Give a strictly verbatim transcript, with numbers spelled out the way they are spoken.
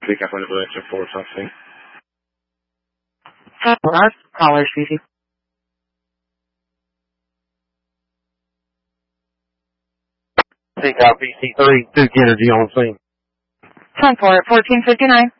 Three California Village four something. Last caller speaking. Take out B C three, Duke Energy on scene. Ten for it, fourteen fifty-nine.